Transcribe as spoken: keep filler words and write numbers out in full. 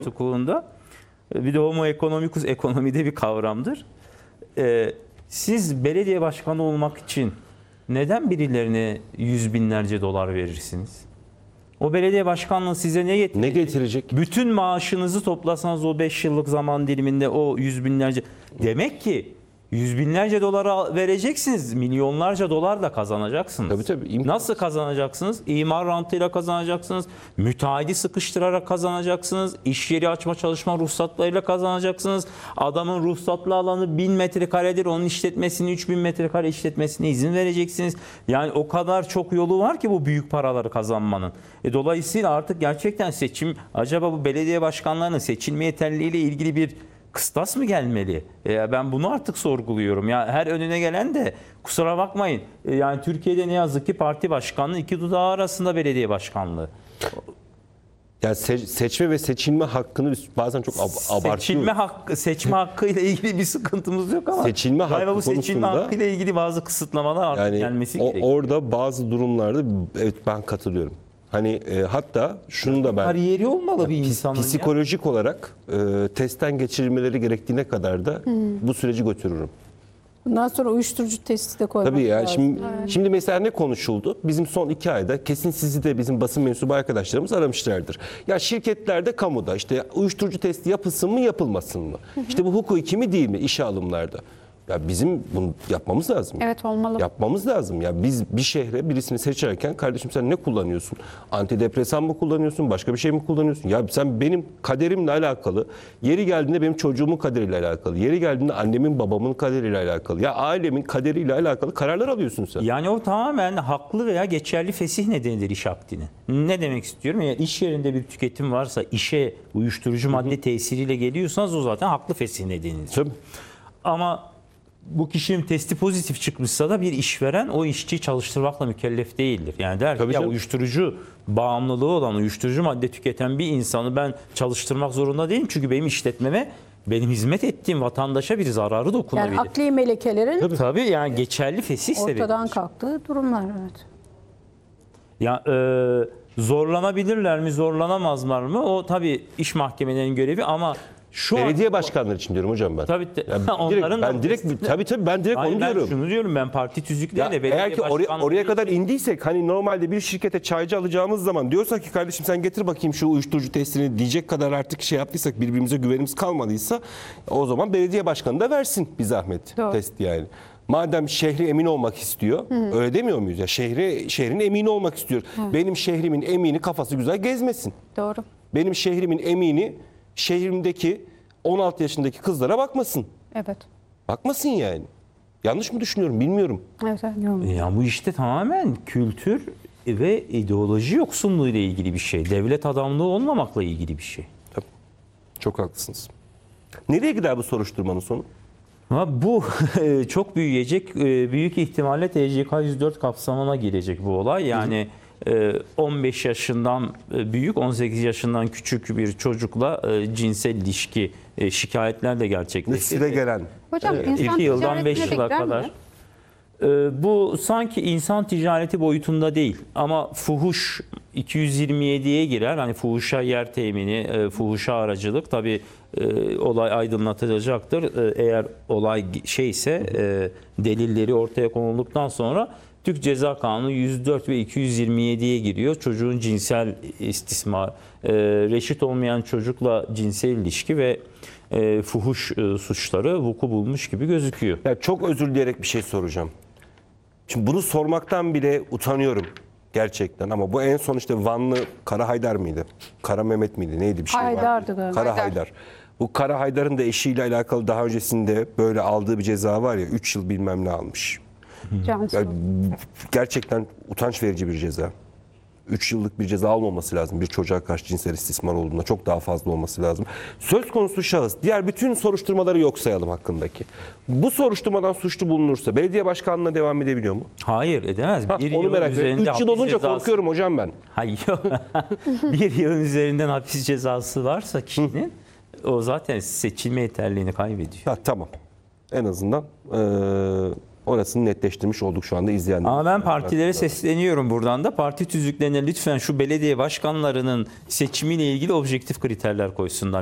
hukukunda. Bir de homo economicus ekonomide bir kavramdır. Ee, siz belediye başkanı olmak için neden birilerine yüz binlerce dolar verirsiniz? O belediye başkanlığı size ne getirecek? Ne getirecek? Bütün maaşınızı toplasanız o beş yıllık zaman diliminde o yüz binlerce... Demek ki yüz binlerce dolara vereceksiniz. Milyonlarca dolar da kazanacaksınız. Tabii tabii. İmkansız. Nasıl kazanacaksınız? İmar rantıyla kazanacaksınız. Müteahhidi sıkıştırarak kazanacaksınız. İş yeri açma çalışma ruhsatlarıyla kazanacaksınız. Adamın ruhsatlı alanı bin metrekaredir. Onun işletmesini üç bin metrekare işletmesine izin vereceksiniz. Yani o kadar çok yolu var ki bu büyük paraları kazanmanın. E, dolayısıyla artık gerçekten seçim, acaba bu belediye başkanlarının seçilme yeterliliğiyle ilgili bir kıstas mı gelmeli? E, ben bunu artık sorguluyorum. Ya her önüne gelen de kusura bakmayın. E, yani Türkiye'de ne yazık ki parti başkanlığı iki dudağı arasında belediye başkanlığı. Yani se- seçme ve seçilme hakkını biz bazen çok ab- abartıyoruz. Seçilme hakkı, seçme hakkı ile ilgili bir sıkıntımız yok ama Seçilme hakkı galiba bu seçilme konusunda- hakkı ile ilgili bazı kısıtlamalar artık Yani gelmesi o- gerekiyor. orada bazı durumlarda evet ben katılıyorum. Hani e, hatta şunu da ben Kariyeri olmalı bir pis- insanın. ya. psikolojik olarak e, testten geçirilmeleri gerektiğine kadar da bu süreci götürürüm. Bundan sonra uyuşturucu testi de koymak Tabii ya lazım. şimdi şimdi mesela ne konuşuldu? Bizim son iki ayda kesin sizi de bizim basın mensubu arkadaşlarımız aramışlardır. Ya şirketlerde, kamuda işte uyuşturucu testi yapılsın mı yapılmasın mı? İşte bu hukuki mi değil mi işe alımlarda? Ya bizim bunu yapmamız lazım. Evet, olmalı. Yapmamız lazım. Ya biz bir şehre birisini seçerken kardeşim sen ne kullanıyorsun? Antidepresan mı kullanıyorsun? Başka bir şey mi kullanıyorsun? Ya sen benim kaderimle alakalı, yeri geldiğinde benim çocuğumun kaderiyle alakalı, yeri geldiğinde annemin babamın kaderiyle alakalı, ya ailemin kaderiyle alakalı kararlar alıyorsun sen. Yani o tamamen haklı veya geçerli fesih nedenidir iş akdinin. Ne demek istiyorum? Eğer iş yerinde bir tüketim varsa, işe uyuşturucu madde tesiriyle geliyorsanız o zaten haklı fesih nedenidir. Tabii. Ama bu kişinin testi pozitif çıkmışsa da bir işveren o işçiyi çalıştırmakla mükellef değildir. Yani der ki Tabii ya canım. uyuşturucu bağımlılığı olan, uyuşturucu madde tüketen bir insanı ben çalıştırmak zorunda değilim. Çünkü benim işletmeme, benim hizmet ettiğim vatandaşa bir zararı dokunabilir. Yani akli melekelerin Tabii, tabii yani geçerli fesih sebebi. ortadan kalktığı durumlar. Evet. Ya e, zorlanabilirler mi, zorlanamazlar mı? O tabii iş mahkemelerinin görevi ama şu an Belediye başkanları için diyorum hocam ben. tabii de, Ya direkt, onların ben da- direkt tabii tabii ben direkt Hayır, onu ben diyorum. şunu diyorum, ben parti Ya tüzükleriyle belediye eğer ki oraya, başkanlığı oraya kadar indiysek hani normalde bir şirkete çaycı alacağımız zaman diyorsak ki kardeşim sen getir bakayım şu uyuşturucu testini diyecek kadar artık şey yaptıysak birbirimize güvenimiz kalmadıysa o zaman belediye başkanı da versin bir zahmet Doğru. test yani. Madem şehri emin olmak istiyor, öyle demiyor muyuz ya? Şehri şehrin emini olmak istiyor. Benim şehrimin emini kafası güzel gezmesin. Doğru. Benim şehrimin emini şehrimdeki on altı yaşındaki kızlara bakmasın. Evet. Bakmasın yani. Yanlış mı düşünüyorum bilmiyorum. Evet, evet. Yok. Ya bu işte tamamen kültür ve ideoloji yoksunluğu ile ilgili bir şey. Devlet adamlığı olmamakla ilgili bir şey. Tabii. Çok haklısınız. Nereye gider bu soruşturmanın sonu? Ama bu çok büyüyecek. Büyük ihtimalle T C K yüz dört kapsamına girecek bu olay. Yani on beş yaşından büyük, on sekiz yaşından küçük bir çocukla cinsel ilişki şikayetler de gerçekleşti. Nesile gelen. Hocam insan iki yıldan ticaretine beş de yıla girer kadar. mi? Ee, Bu sanki insan ticareti boyutunda değil ama fuhuş iki yüz yirmi yediye girer. Hani fuhuşa yer temini, e, fuhuşa aracılık tabii e, olay aydınlatılacaktır. E, Eğer olay şeyse e, delilleri ortaya konulduktan sonra Türk Ceza Kanunu yüz dört ve iki yüz yirmi yediye giriyor. Çocuğun cinsel istismar, e, reşit olmayan çocukla cinsel ilişki ve e, fuhuş e, suçları vuku bulmuş gibi gözüküyor. Ya çok özür dileyerek bir şey soracağım. Şimdi bunu sormaktan bile utanıyorum gerçekten ama bu en son işte Vanlı Kara Haydar mıydı? Kara Mehmet miydi? Neydi bir şey vardı? Haydar'dı galiba. Kara Haydar. Haydar. Bu Kara Haydar'ın da eşiyle alakalı daha öncesinde böyle aldığı bir ceza var ya üç yıl bilmem ne almış. Cansız. Yani gerçekten utanç verici bir ceza. üç yıllık bir ceza almaması lazım bir çocuğa karşı cinsel istismar olduğunda. Çok daha fazla olması lazım. Söz konusu şahıs diğer bütün soruşturmaları yok sayalım hakkındaki. Bu soruşturmadan suçlu bulunursa belediye başkanlığına devam edebiliyor mu? Hayır edemez. Ha, Bir onu yılın merak ediyorum. üzerinde üç yıl hapis olunca cezası- korkuyorum hocam ben. Hayır. Bir yılın üzerinden hapis cezası varsa kişinin o zaten seçilme yeterliğini kaybediyor. Ha, tamam. En azından eee, Orasını netleştirmiş olduk şu anda izleyenler. Ama ben partilere sesleniyorum buradan da. Parti tüzüklerine lütfen şu belediye başkanlarının seçimiyle ilgili objektif kriterler koysunlar.